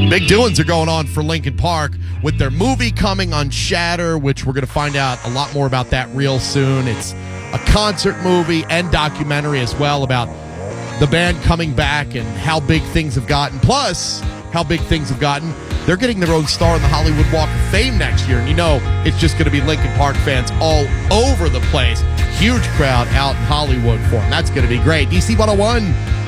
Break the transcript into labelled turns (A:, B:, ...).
A: Big doings are going on for Linkin Park with their movie coming on Shatter, which we're going to find out a lot more about that real soon. It's a concert movie and documentary as well about the band coming back and how big things have gotten. Plus, how big things have gotten. They're getting their own star on the Hollywood Walk of Fame next year. And you know it's just going to be Linkin Park fans all over the place. Huge crowd out in Hollywood for them. That's going to be great. DC 101.